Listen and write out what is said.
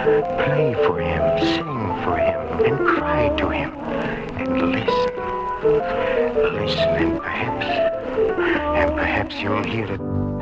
Play for him, sing for him, and cry to him. And listen. Listen, and perhaps you'll hear it.